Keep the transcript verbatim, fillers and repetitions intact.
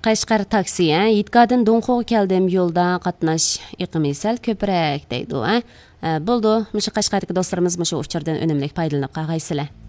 Qashqar taksi, Yitqadan Do'ngxo'ga keldim yo'lda qatnash iqimi sal ko'proq deydi. Bo'ldi, mushu Qashqardagi do'stlarimiz mushu uchurdan unumli foydalanib qolgaysizlar.